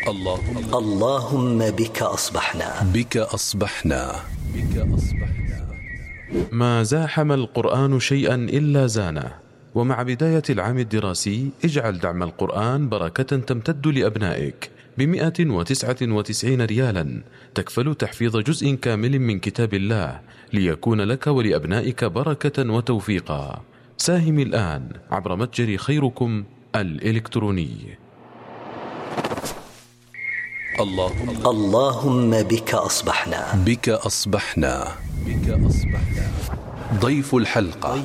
اللهم بك أصبحنا. بك أصبحنا. بك أصبحنا. ما زاحم القرآن شيئا إلا زانه. ومع بداية العام الدراسي اجعل دعم القرآن بركة تمتد لأبنائك ب199 ريالا تكفل تحفيظ جزء كامل من كتاب الله ليكون لك ولأبنائك بركة وتوفيقا. ساهم الآن عبر متجر خيركم الإلكتروني. اللهم بك أصبحنا. بك أصبحنا. بك أصبحنا. ضيف الحلقة.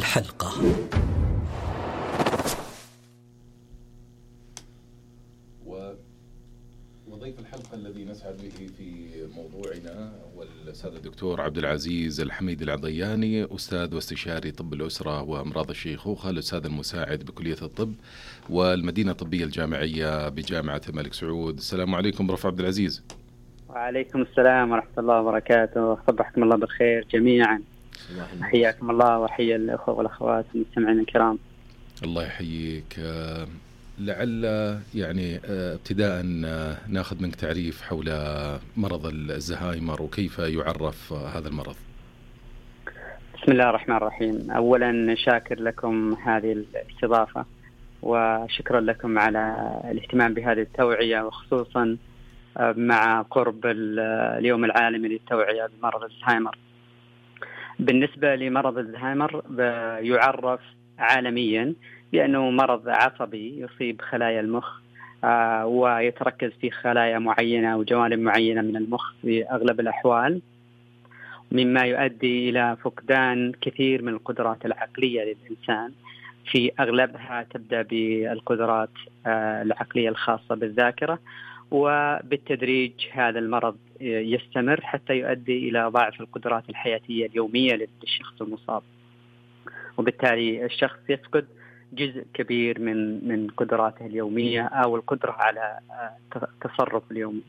وضيف الحلقة الذي نسعد به في موضوعنا والأستاذ الدكتور عبد العزيز الحميدي العضياني، أستاذ واستشاري طب الأسرة وأمراض الشيخوخة، الأستاذ المساعد بكلية الطب والمدينة الطبية الجامعية بجامعة الملك سعود. السلام عليكم بروف عبد العزيز. وعليكم السلام ورحمة الله وبركاته. صبحكم الله بالخير جميعا. حياكم الله وحيا الأخوة والأخوات المستمعين الكرام. الله يحييك. لعل يعني ابتداء ناخذ منك تعريف حول مرض الزهايمر وكيف يعرف هذا المرض. بسم الله الرحمن الرحيم. أولا شاكر لكم هذه الاستضافة وشكرا لكم على الاهتمام بهذه التوعية، وخصوصا مع قرب اليوم العالمي للتوعية بمرض الزهايمر. بالنسبة لمرض الزهايمر يعرف عالميا بأنه مرض عصبي يصيب خلايا المخ، ويتركز في خلايا معينة وجوانب معينة من المخ في أغلب الأحوال، مما يؤدي إلى فقدان كثير من القدرات العقلية للإنسان. في أغلبها تبدأ بالقدرات العقلية الخاصة بالذاكرة، وبالتدريج هذا المرض يستمر حتى يؤدي إلى ضعف القدرات الحياتية اليومية للشخص المصاب، وبالتالي الشخص يفقد جزء كبير من قدراته اليومية أو القدرة على التصرف اليومي.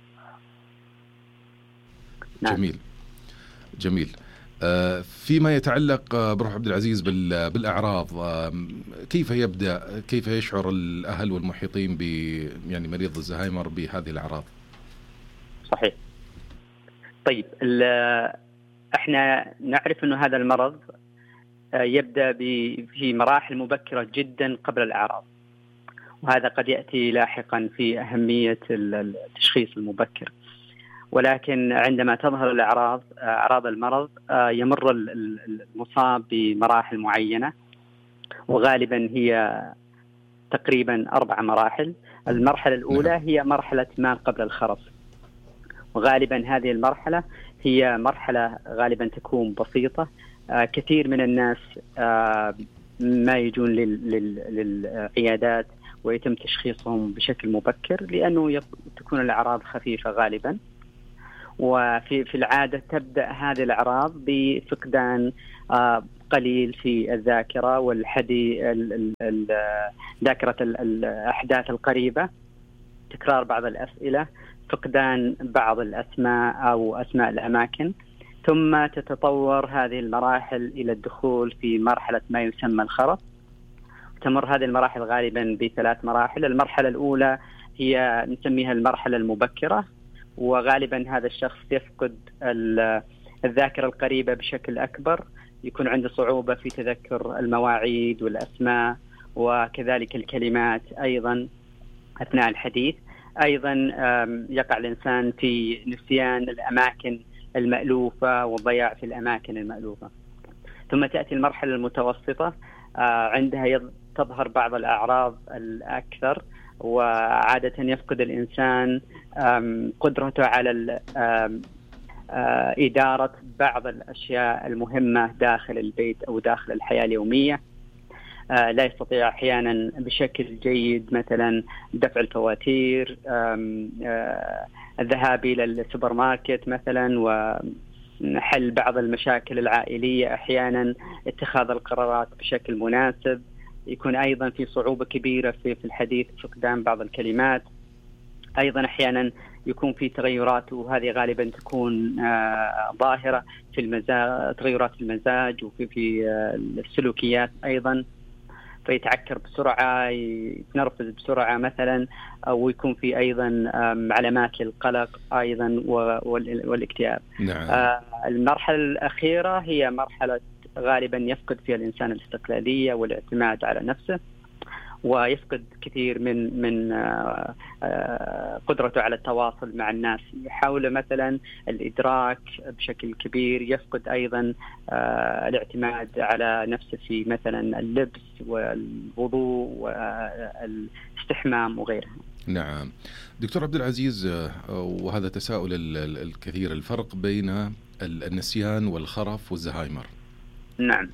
نعم. جميل. فيما يتعلق بروح عبد العزيز بالأعراض، كيف يشعر الأهل والمحيطين يعني مريض الزهايمر بهذه الأعراض؟ صحيح. طيب، احنا نعرف أنه هذا المرض يبدأ في مراحل مبكرة جدا قبل الأعراض، وهذا قد يأتي لاحقا في أهمية التشخيص المبكر. ولكن عندما تظهر أعراض المرض يمر المصاب بمراحل معينة، وغالبا هي تقريبا 4 مراحل. المرحلة الأولى هي مرحلة ما قبل الخرف، وغالبا هذه المرحلة هي مرحلة غالبا تكون بسيطة. كثير من الناس ما يجون للعيادات ويتم تشخيصهم بشكل مبكر لأنه تكون الأعراض خفيفة غالبا. وفي العادة تبدأ هذه الأعراض بفقدان قليل في الذاكرة ذاكرة الأحداث القريبة، تكرار بعض الأسئلة، فقدان بعض الأسماء أو أسماء الأماكن، ثم تتطور هذه المراحل إلى الدخول في مرحلة ما يسمى الخرف. تمر هذه المراحل غالبا ب3 مراحل. المرحلة الأولى هي نسميها المرحلة المبكرة، وغالبا هذا الشخص يفقد الذاكرة القريبة بشكل أكبر، يكون عنده صعوبة في تذكر المواعيد والأسماء وكذلك الكلمات أيضا أثناء الحديث. أيضا يقع الإنسان في نسيان الأماكن المألوفة والضياع في الأماكن المألوفة. ثم تأتي المرحلة المتوسطة، عندها تظهر بعض الأعراض الأكثر، وعادة يفقد الإنسان قدرته على إدارة بعض الأشياء المهمة داخل البيت أو داخل الحياة اليومية. لا يستطيع أحيانا بشكل جيد مثلا دفع الفواتير، الذهاب إلى السوبر ماركت مثلا، وحل بعض المشاكل العائلية، أحيانا اتخاذ القرارات بشكل مناسب. يكون أيضا في صعوبة كبيرة في الحديث، فقدان بعض الكلمات. أيضا أحيانا يكون في تغيرات، وهذه غالبا تكون ظاهرة في المزاج، تغيرات في المزاج وفي السلوكيات أيضا. فيتعكر بسرعة، يتنرفز بسرعة مثلا، أو يكون في أيضا علامات للقلق أيضا والاكتئاب. نعم. المرحلة الأخيرة هي مرحلة غالبا يفقد فيها الإنسان الاستقلالية والاعتماد على نفسه، ويفقد كثير من قدرته على التواصل مع الناس، يحاول مثلا الإدراك بشكل كبير، يفقد أيضا الاعتماد على نفسه في مثلا اللبس والوضوء والاستحمام وغيرها. نعم دكتور عبد العزيز، وهذا تساؤل الكثير، الفرق بين النسيان والخرف والزهايمر. نعم،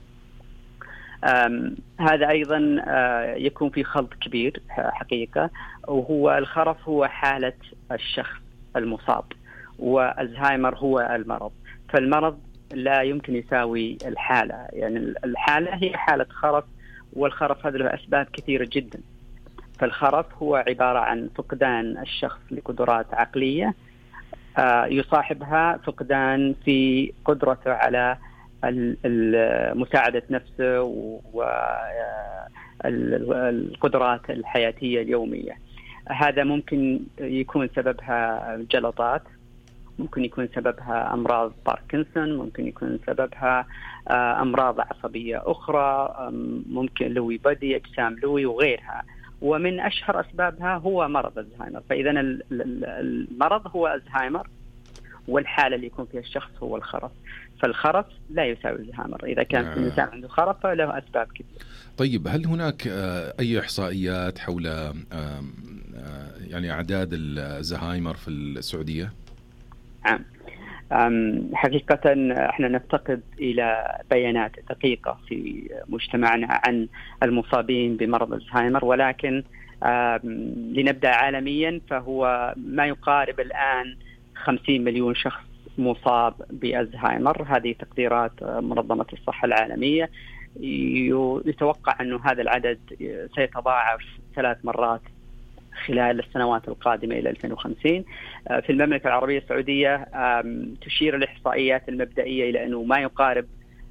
هذا أيضا يكون في خلط كبير حقيقة، وهو الخرف هو حالة الشخص المصاب، والزهايمر هو المرض. فالمرض لا يمكن يساوي الحالة، يعني الحالة هي حالة خرف، والخرف هذا له أسباب كثيرة جدا. فالخرف هو عبارة عن فقدان الشخص لقدرات عقلية يصاحبها فقدان في قدرته على مساعدة نفسه والقدرات الحياتية اليومية. هذا ممكن يكون سببها جلطات، ممكن يكون سببها أمراض باركنسون، ممكن يكون سببها أمراض عصبية أخرى، ممكن لوي بدي، أجسام لوي وغيرها. ومن أشهر أسبابها هو مرض الزهايمر. فإذا المرض هو الزهايمر، والحالة اللي يكون فيها الشخص هو الخرف. فالخرف لا يساوي الزهايمر. إذا كان الإنسان عنده خرف فله أسباب كثيرة. طيب، هل هناك أي إحصائيات حول يعني أعداد الزهايمر في السعودية؟ نعم، حقيقة احنا نفتقد إلى بيانات دقيقة في مجتمعنا عن المصابين بمرض الزهايمر، ولكن لنبدأ عالميا فهو ما يقارب الآن 50 مليون شخص مصاب بالزهايمر. هذه تقديرات منظمة الصحة العالمية. يتوقع أنه هذا العدد سيتضاعف 3 مرات خلال السنوات القادمة إلى 2050. في المملكة العربية السعودية تشير الإحصائيات المبدئية إلى أنه ما يقارب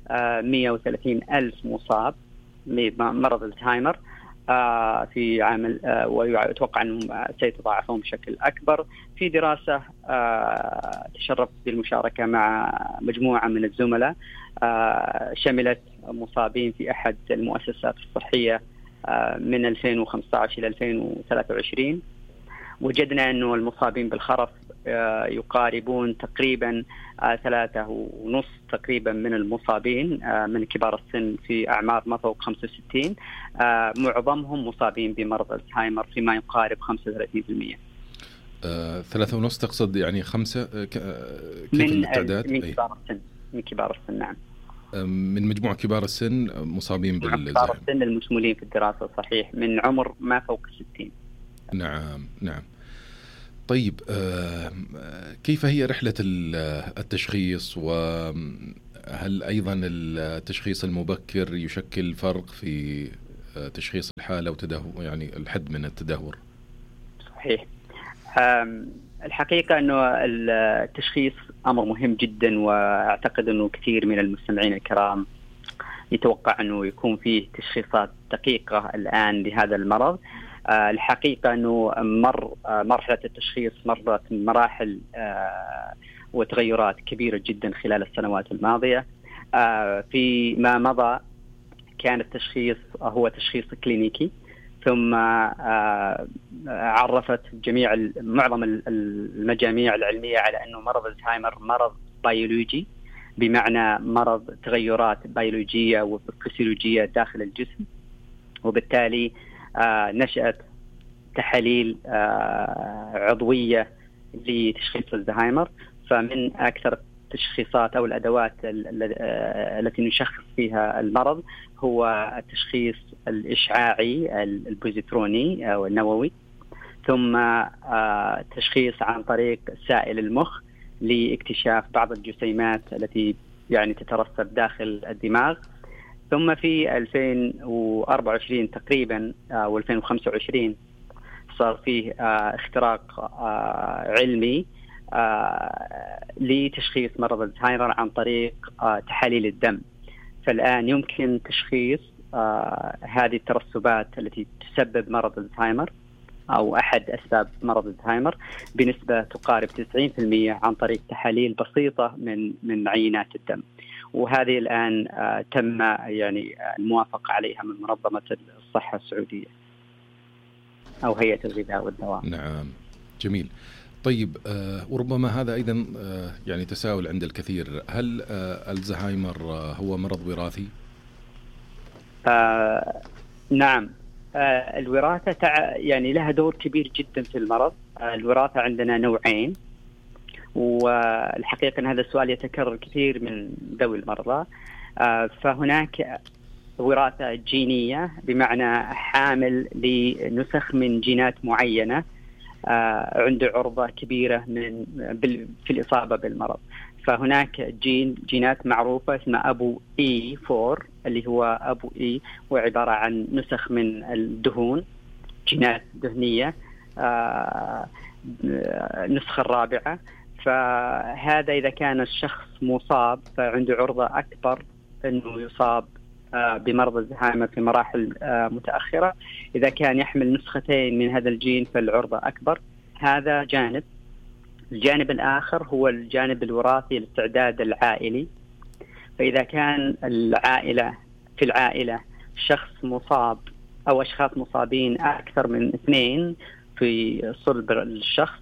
130 ألف مصاب بمرض الزهايمر في عام، ويتوقع أنهم سيتضاعفون بشكل أكبر. في دراسة تشرفت بالمشاركة مع مجموعة من الزملاء شملت مصابين في أحد المؤسسات الصحية من 2015 إلى 2023، وجدنا أنه المصابين بالخرف يقاربون تقريبا 3.5 تقريبا من المصابين من كبار السن في أعمار ما فوق 65. معظمهم مصابين بمرض الزهايمر فيما يقارب 35%. 3.5 تقصد يعني 5 كيف التعداد؟ من كبار السن، من كبار السن. نعم، من مجموعة كبار السن مصابين بالزهايمر. كبار السن المشمولين في الدراسة صحيح من عمر ما فوق 60. نعم نعم. طيب، كيف هي رحلة التشخيص، وهل أيضا التشخيص المبكر يشكل فرق في تشخيص الحالة وتدهور، يعني الحد من التدهور؟ صحيح. الحقيقة أنه التشخيص أمر مهم جدا، وأعتقد أنه كثير من المستمعين الكرام يتوقع أنه يكون فيه تشخيصات دقيقة الآن لهذا المرض. الحقيقة أنه مرحلة التشخيص مرت مراحل وتغيرات كبيرة جدا خلال السنوات الماضية. فيما مضى كان التشخيص هو تشخيص كلينيكي، ثم عرفت معظم المجاميع العلمية على أنه مرض الزهايمر مرض بيولوجي، بمعنى مرض تغيرات بيولوجية وفسيولوجية داخل الجسم. وبالتالي نشأت تحاليل عضوية لتشخيص الزهايمر. فمن أكثر التشخيصات أو الأدوات التي نشخص فيها المرض هو التشخيص الإشعاعي البوزيتروني أو النووي، ثم تشخيص عن طريق سائل المخ لاكتشاف بعض الجسيمات التي يعني تترسب داخل الدماغ. ثم في 2024 تقريبا و 2025 صار فيه اختراق علمي لتشخيص مرض الزهايمر عن طريق تحاليل الدم. فالآن يمكن تشخيص هذه الترسبات التي تسبب مرض الزهايمر أو أحد أسباب مرض الزهايمر بنسبة تقارب 90% عن طريق تحاليل بسيطة من عينات الدم. وهذه الآن تم يعني الموافقة عليها من منظمة الصحة السعودية أو هيئة الغذاء والدواء. نعم، جميل. طيب، وربما هذا أيضا يعني تساؤل عند الكثير، هل الزهايمر هو مرض وراثي؟ نعم، الوراثة يعني لها دور كبير جدا في المرض. الوراثة عندنا نوعين، والحقيقة أن هذا السؤال يتكرر كثير من ذوي المرضى. فهناك وراثة جينية، بمعنى حامل لنسخ من جينات معينة عنده عرضة كبيرة في الإصابة بالمرض. فهناك جينات معروفة اسمها أبو E4 اللي هو أبو E، وعبارة عن نسخ من الدهون، جينات دهنية. النسخة الرابعة، فهذا إذا كان الشخص مصاب فعنده عرضة أكبر أنه يصاب بمرض الزهايمر في مراحل متأخرة. إذا كان يحمل نسختين من هذا الجين فالعرضة أكبر. هذا جانب. الجانب الآخر هو الجانب الوراثي، الاستعداد العائلي. فإذا كان في العائلة شخص مصاب أو أشخاص مصابين أكثر من 2 في صلب الشخص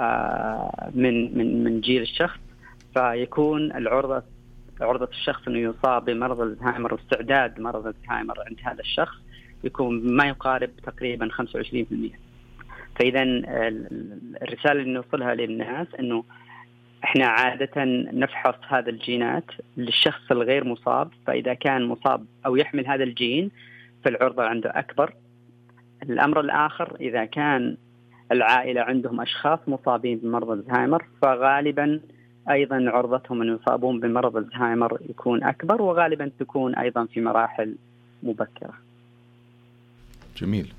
من جيل الشخص، فيكون عرضة الشخص أنه يصاب بمرض الزهايمر واستعداد مرض الزهايمر عند هذا الشخص يكون ما يقارب تقريبا 25%. فإذا الرسالة اللي نوصلها للناس أنه إحنا عادة نفحص هذا الجينات للشخص الغير مصاب، فإذا كان مصاب أو يحمل هذا الجين فالعرضة عنده أكبر. الأمر الآخر، إذا كان العائلة عندهم أشخاص مصابين بمرض الزهايمر فغالبا أيضا عرضتهم أن يصابون بمرض الزهايمر يكون أكبر، وغالبا تكون أيضا في مراحل مبكرة. جميل.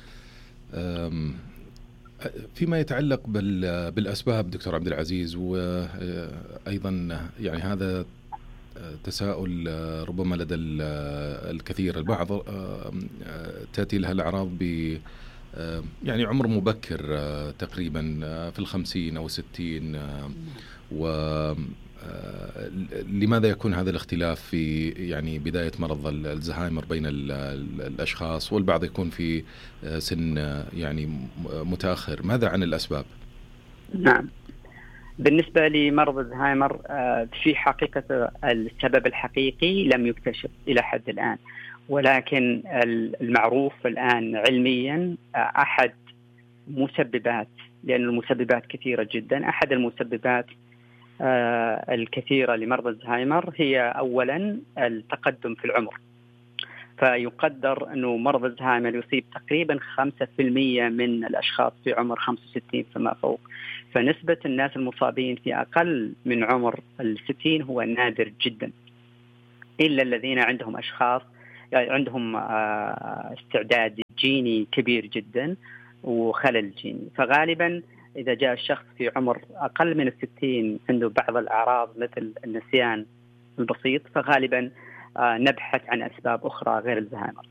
فيما يتعلق بالأسباب دكتور عبد العزيز، وأيضا يعني هذا تساؤل ربما لدى الكثير، البعض تأتي لها الأعراض يعني عمر مبكر تقريبا في 50 أو 60، لماذا يكون هذا الاختلاف في يعني بداية مرض الزهايمر بين الأشخاص، والبعض يكون في سن يعني متأخر؟ ماذا عن الأسباب؟ نعم، بالنسبة لمرض الزهايمر في حقيقة السبب الحقيقي لم يكتشف إلى حد الآن، ولكن المعروف الآن علميا أحد مسببات، لأن المسببات كثيرة جدا، أحد المسببات الكثيرة لمرض الزهايمر هي أولا التقدم في العمر. فيقدر أنه مرض الزهايمر يصيب تقريبا 5% من الأشخاص في عمر 65 فما فوق. فنسبة الناس المصابين في أقل من عمر 60 هو نادر جدا، إلا الذين عندهم أشخاص يعني عندهم استعداد جيني كبير جدا وخلل جيني. فغالبا إذا جاء الشخص في عمر أقل من 60 عنده بعض الأعراض مثل النسيان البسيط، فغالبا نبحث عن أسباب أخرى غير الزهايمر.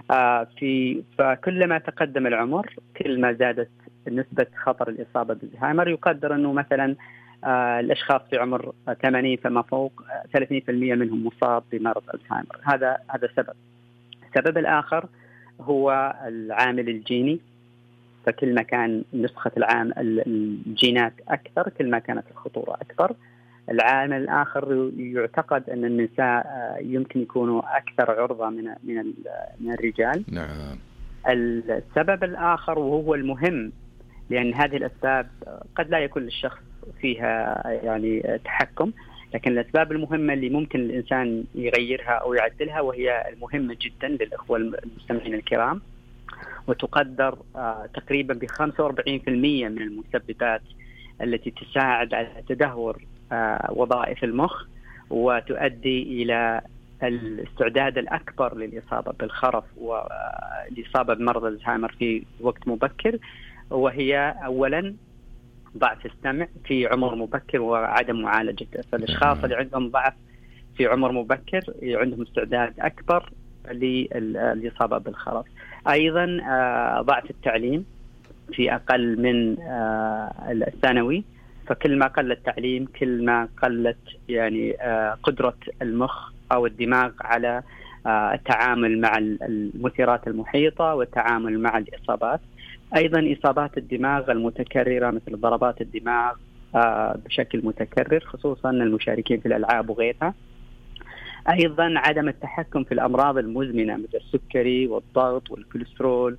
فكلما تقدم العمر كل ما زادت نسبة خطر الإصابة بالزهايمر. يقدر أنه مثلا الأشخاص في عمر 80 فما فوق 30% منهم مصاب بمرض الزهايمر. هذا سبب. السبب الآخر هو العامل الجيني. فكل ما كان نسخة الجينات أكثر كل ما كانت الخطورة أكبر. العامل الآخر يعتقد أن النساء يمكن يكونوا أكثر عرضة من الرجال. نعم. السبب الآخر وهو المهم، لأن هذه الأسباب قد لا يكون للشخص فيها يعني تحكم، لكن الأسباب المهمة اللي ممكن الإنسان يغيرها أو يعدلها وهي المهمة جدا للأخوة المستمعين الكرام، وتقدر تقريبا ب45% من المسببات التي تساعد على تدهور وظائف المخ وتؤدي إلى الاستعداد الأكبر للإصابة بالخرف والإصابة بمرض الزهايمر في وقت مبكر. وهي أولا ضعف السمع في عمر مبكر وعدم معالجته. فالأشخاص اللي عندهم ضعف في عمر مبكر عندهم استعداد أكبر بالنسبة للإصابة بالخرف. أيضا ضعف التعليم في أقل من الثانوي، فكل ما قل التعليم كل ما قلت يعني قدرة المخ أو الدماغ على التعامل مع المثيرات المحيطة والتعامل مع الإصابات. أيضا إصابات الدماغ المتكررة مثل ضربات الدماغ بشكل متكرر خصوصا المشاركين في الألعاب وغيرها. أيضا عدم التحكم في الأمراض المزمنة مثل السكري والضغط والكوليسترول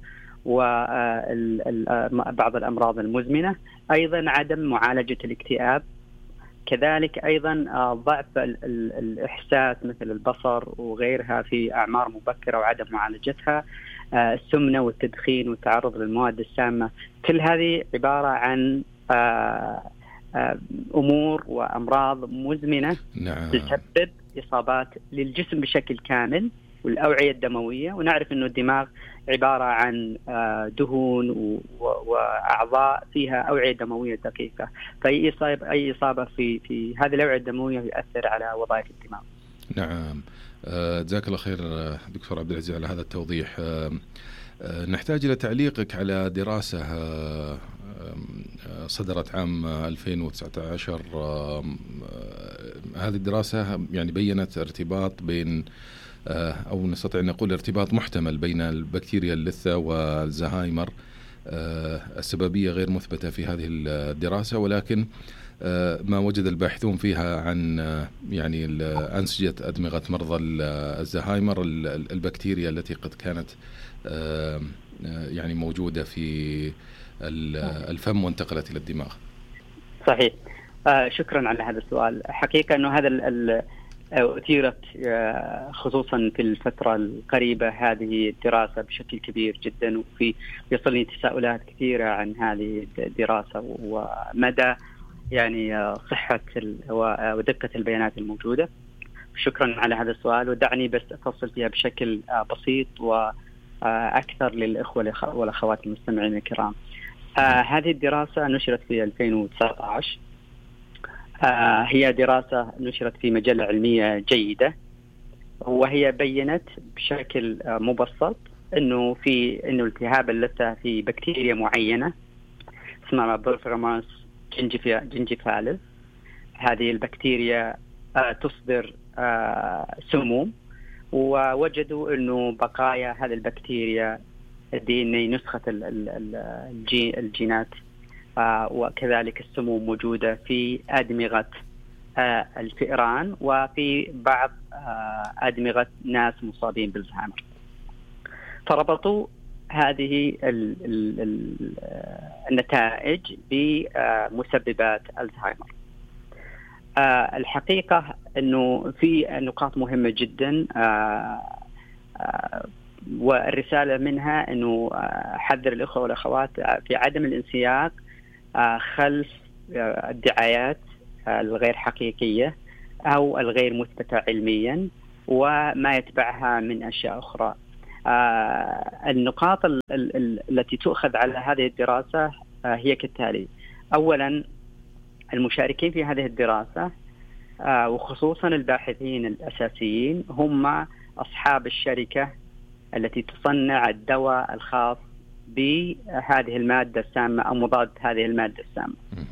وبعض الأمراض المزمنة. أيضا عدم معالجة الاكتئاب، كذلك أيضا ضعف الإحساس مثل البصر وغيرها في أعمار مبكرة وعدم معالجتها، السمنة والتدخين والتعرض للمواد السامة. كل هذه عبارة عن أمور وأمراض مزمنة تسبب إصابات للجسم بشكل كامل والأوعية الدموية. ونعرف أنه الدماغ عبارة عن دهون وأعضاء فيها أوعية دموية دقيقة، فأي إصابة في هذه الأوعية الدموية يؤثر على وظائف الدماغ. نعم، جزاك الله خير دكتور عبد العزيز على هذا التوضيح. نحتاج إلى تعليقك على دراسة صدرت عام 2019. هذه الدراسة يعني بيّنت ارتباط بين أو نستطيع أن نقول ارتباط محتمل بين البكتيريا اللثة والزهايمر. السببية غير مثبتة في هذه الدراسة، ولكن ما وجد الباحثون فيها عن يعني أنسجة أدمغة مرضى الزهايمر البكتيريا التي قد كانت يعني موجودة في الفم وانتقلت إلى الدماغ. صحيح. شكرا على هذا السؤال. حقيقة أنه هذا أثيرت خصوصا في الفترة القريبة هذه الدراسة بشكل كبير جدا، وفي يصلني تساؤلات كثيرة عن هذه الدراسة ومدى يعني صحة ودقة البيانات الموجودة. شكرا على هذا السؤال، ودعني بس أفصل فيها بشكل بسيط وأكثر للإخوة والأخوات المستمعين الكرام. هذه الدراسة نشرت في 2019. هي دراسة نشرت في مجلة علمية جيدة، وهي بيّنت بشكل مبسط إنه التهاب اللثة في بكتيريا معينة اسمها بورفيرمانس جنجيفاليس. هذه البكتيريا تصدر سموم، ووجدوا إنه بقايا هذه البكتيريا DNA نسخة الجينات وكذلك السموم موجودة في أدمغة الفئران وفي بعض أدمغة ناس مصابين بالزهايمر. فربطوا هذه النتائج بمسببات الزهايمر. الحقيقة أنه في نقاط مهمة جدا، والرسالة منها أنه حذر الأخوة والأخوات في عدم الانسياق خلف الدعايات الغير حقيقية أو الغير مثبتة علميا وما يتبعها من أشياء أخرى. النقاط التي تؤخذ على هذه الدراسة هي كالتالي. أولا، المشاركين في هذه الدراسة وخصوصا الباحثين الأساسيين هم أصحاب الشركة التي تصنع الدواء الخاص بهذه المادة السامة أو مضاد هذه المادة السامة.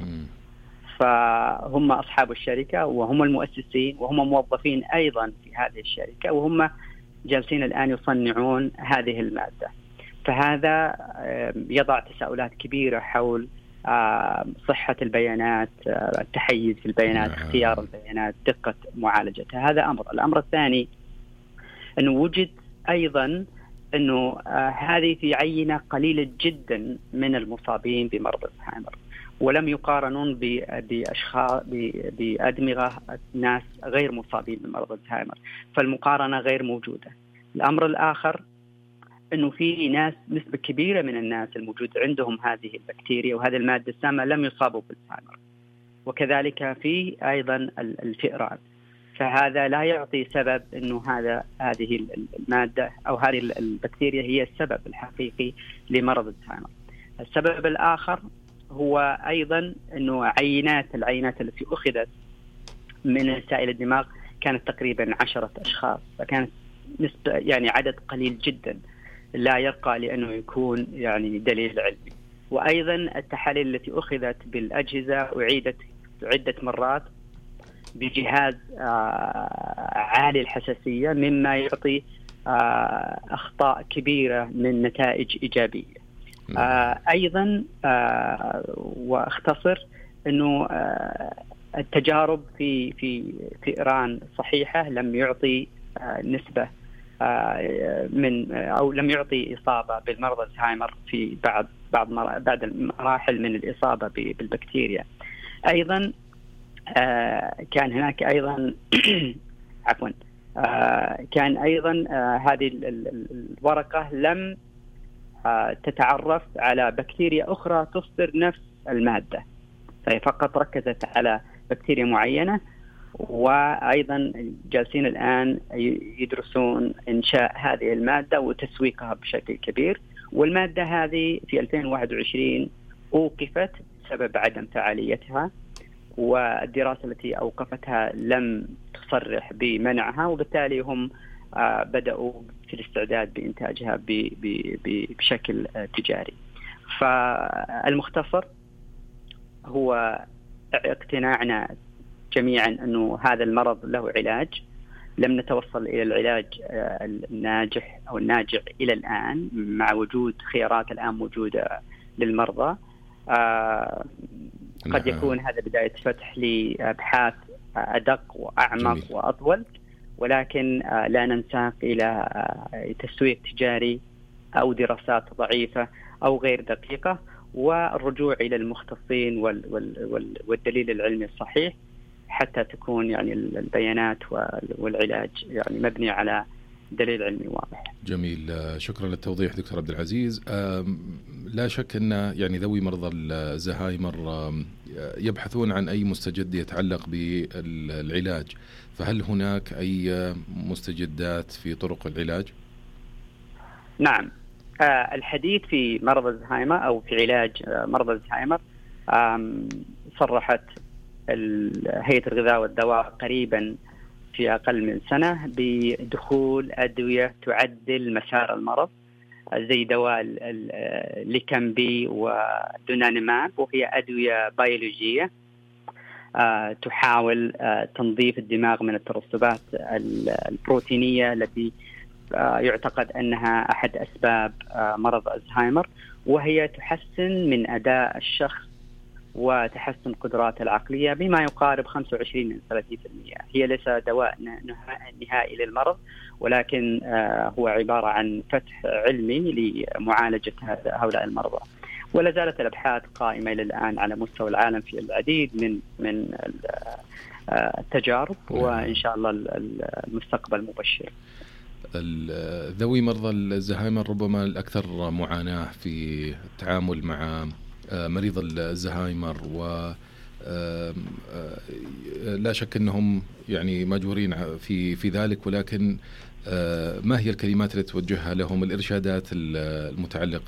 فهم أصحاب الشركة وهم المؤسسين وهم موظفين أيضا في هذه الشركة، وهم جالسين الآن يصنعون هذه المادة. فهذا يضع تساؤلات كبيرة حول صحة البيانات، التحيز في البيانات، اختيار البيانات، دقة معالجتها. هذا أمر. الأمر الثاني أنه وجد أيضا أنه هذه في عينة قليلة جدا من المصابين بمرض الزهايمر، ولم يقارنون بأشخاص بأدمغة ناس غير مصابين بمرض الزهايمر، فالمقارنة غير موجودة. الأمر الآخر أنه في ناس، نسبة كبيرة من الناس الموجود عندهم هذه البكتيريا وهذه المادة السامة لم يصابوا بالزهايمر، وكذلك في أيضا الفئران. فهذا لا يعطي سبب أنه هذه المادة أو هذه البكتيريا هي السبب الحقيقي لمرض الزهايمر. السبب الآخر هو أيضا أنه العينات التي أخذت من سائل الدماغ كانت تقريبا 10 أشخاص، فكانت نسبة يعني عدد قليل جدا لا يرقى لأنه يكون يعني دليل علمي. وأيضا التحاليل التي أخذت بالأجهزة أعيدت عدة مرات بجهاز عالي الحساسية، مما يعطي أخطاء كبيرة من نتائج إيجابية. أيضا واختصر أنه التجارب في إيران صحيحة، لم يعطي نسبة من أو لم يعطي إصابة بالمرض الزهايمر في بعد المراحل من الإصابة بالبكتيريا. أيضا كان هناك أيضا عفوا كان أيضا هذه الورقة لم تتعرف على بكتيريا أخرى تصدر نفس المادة، فهي فقط ركزت على بكتيريا معينة. وأيضا جالسين الآن يدرسون إنشاء هذه المادة وتسويقها بشكل كبير. والمادة هذه في 2021 أوقفت بسبب عدم فعاليتها، والدراسة التي أوقفتها لم تصرح بمنعها، وبالتالي هم بدأوا في الاستعداد بإنتاجها بشكل تجاري. فالمختصر هو اقتناعنا جميعا أنه هذا المرض له علاج. لم نتوصل إلى العلاج الناجح أو الناجع إلى الآن، مع وجود خيارات الآن موجودة للمرضى. قد يكون هذا بداية فتح لأبحاث أدق وأعمق جميل. وأطول، ولكن لا ننساق إلى تسويق تجاري أو دراسات ضعيفة أو غير دقيقة، والرجوع إلى المختصين والدليل العلمي الصحيح حتى تكون يعني البيانات والعلاج يعني مبني على دليل علمي واضح. جميل، شكرا للتوضيح دكتور عبد العزيز. لا شك أن يعني ذوي مرضى الزهايمر يبحثون عن أي مستجد يتعلق بالعلاج، فهل هناك أي مستجدات في طرق العلاج؟ نعم، الحديث في مرض الزهايمر أو في علاج مرضى الزهايمر صرحت هيئة الغذاء والدواء قريبا في أقل من سنة بدخول أدوية تعدل مسار المرض، زي دواء ليكامبي ودونانيماب، وهي أدوية بيولوجية تحاول تنظيف الدماغ من الترسبات البروتينية التي يعتقد أنها أحد أسباب مرض الزهايمر، وهي تحسن من أداء الشخص وتحسن قدراته العقلية بما يقارب 25 من 30%. هي ليس دواء نهائي للمرض، ولكن هو عبارة عن فتح علمي لمعالجة هؤلاء المرضى. ولا زالت الأبحاث قائمة إلى الآن على مستوى العالم في العديد من التجارب، وإن شاء الله المستقبل مبشر. ذوي مرضى الزهايمر ربما الأكثر معاناة في التعامل مع مريض الزهايمر، ولا شك أنهم يعني مجبورين في ذلك، ولكن ما هي الكلمات التي توجهها لهم، الإرشادات المتعلقة